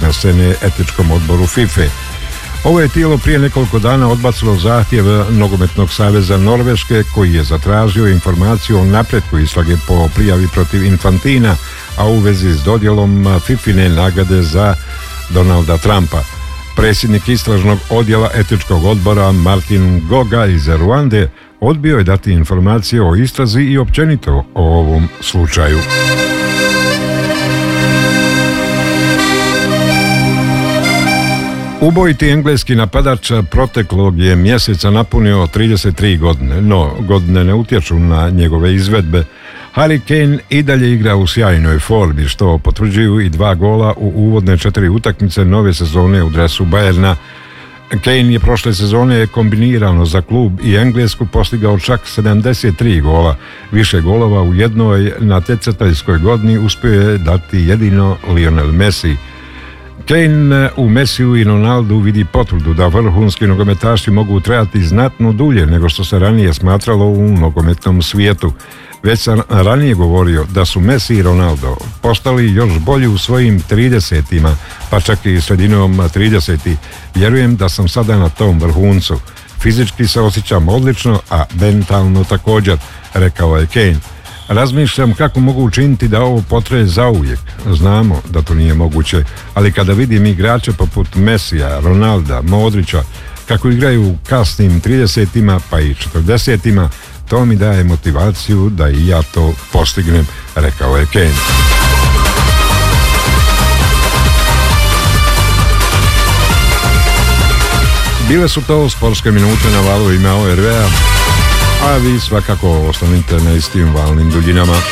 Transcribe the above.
na scene etičkom odboru FIFA. Ovo je tijelo prije nekoliko dana odbacilo zahtjev Nogometnog saveza Norveške, koji je zatražio informaciju o napretku istrage po prijavi protiv Infantina, a u vezi s dodjelom FIFA-ine nagrade za Donalda Trumpa. Predsjednik istražnog odjela etičkog odbora Martin Goga iz Ruande odbio je dati informacije o istrazi i općenito o ovom slučaju. Ubojiti engleski napadač proteklog je mjeseca napunio 33 godine, no godine ne utječu na njegove izvedbe. Harry Kane i dalje igra u sjajnoj formi, što potvrđuju i 2 gola u uvodne 4 utakmice nove sezone u dresu Bayerna. Kane je prošle sezone kombinirano za klub i Englesku postigao čak 73 gola. Više golova u jednoj natjecateljskoj godini uspio je dati jedino Lionel Messi. Kane u Messiju i Ronaldu vidi potvrdu da vrhunski nogometaši mogu trajati znatno dulje nego što se ranije smatralo u nogometnom svijetu. Već sam ranije govorio da su Messi i Ronaldo postali još bolji u svojim 30-ima, pa čak i sredinom 30. Vjerujem da sam sada na tom vrhuncu. Fizički se osjećam odlično, a mentalno također, rekao je Kane. Razmišljam kako mogu učiniti da ovo potraje zauvijek. Znamo da to nije moguće, ali kada vidim igrače poput Messija, Ronalda, Modrića, kako igraju u kasnim 30-ima pa i 40-ima, to mi daje motivaciju da i ja to postignem, rekao je Kane. Bile su to sportske minute na valovima ORV-a, a vi svakako ostanite na istim valnim duljinama.